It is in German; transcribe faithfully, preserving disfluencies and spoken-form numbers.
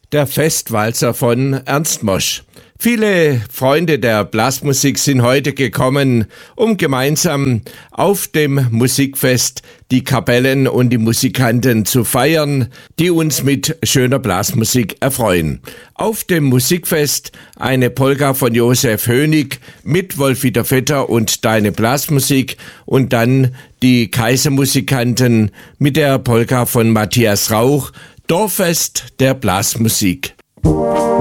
Der Festwalzer von Ernst Mosch. Viele Freunde der Blasmusik sind heute gekommen, um gemeinsam auf dem Musikfest die Kapellen und die Musikanten zu feiern, die uns mit schöner Blasmusik erfreuen. Auf dem Musikfest eine Polka von Josef Hönig mit Wolf-Dieter Vetter und Deine Blasmusik und dann die Kaisermusikanten mit der Polka von Matthias Rauch, Dorffest der Blasmusik.